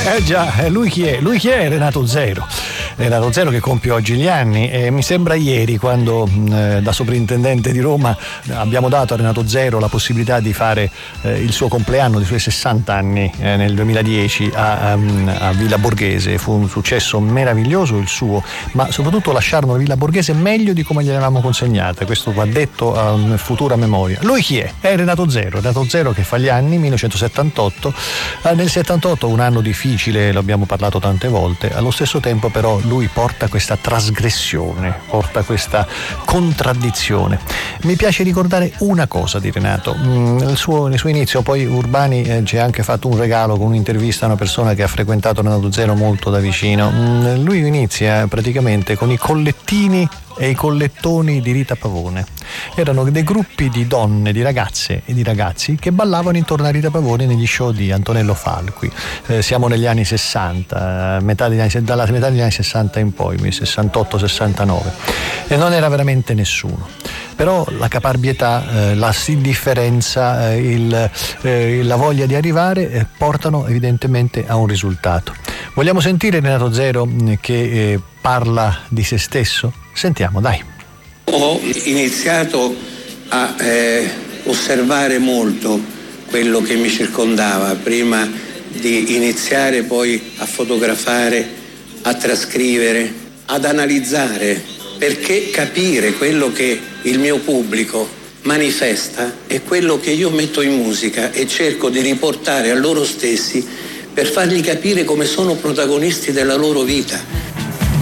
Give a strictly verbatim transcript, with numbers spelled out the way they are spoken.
Eh già, lui chi è? Lui chi è? Renato Zero. Renato Zero che compie oggi gli anni, e mi sembra ieri quando eh, da sovrintendente di Roma abbiamo dato a Renato Zero la possibilità di fare eh, il suo compleanno dei suoi sessanta anni eh, nel duemiladieci a, um, a Villa Borghese. Fu un successo meraviglioso il suo, ma soprattutto lasciarono Villa Borghese meglio di come gliel'avevamo consegnata. Questo va detto a um, futura memoria. Lui chi è? È Renato Zero. Renato Zero che fa gli anni, millenovecentosettantotto. Eh, nel settantotto, un anno difficile, lo abbiamo parlato tante volte. Allo stesso tempo però lui porta questa trasgressione, porta questa contraddizione. Mi piace ricordare una cosa di Renato. Nel suo, nel suo inizio, poi Urbani eh, ci ha anche fatto un regalo con un'intervista a una persona che ha frequentato Renato Zero molto da vicino. Lui inizia praticamente con i collettini e i collettoni di Rita Pavone. Erano dei gruppi di donne, di ragazze e di ragazzi che ballavano intorno a Rita Pavone negli show di Antonello Falqui. Eh, siamo negli anni sessanta, metà degli anni, dalla metà degli anni sessanta in poi, sessantotto sessantanove, e non era veramente nessuno. Però la caparbietà, eh, la indifferenza, eh, il, eh, la voglia di arrivare eh, portano evidentemente a un risultato. Vogliamo sentire Renato Zero che eh, parla di se stesso? Sentiamo, dai. Ho iniziato a eh, osservare molto quello che mi circondava prima di iniziare poi a fotografare, a trascrivere, ad analizzare, perché capire quello che il mio pubblico manifesta è quello che io metto in musica e cerco di riportare a loro stessi per fargli capire come sono protagonisti della loro vita.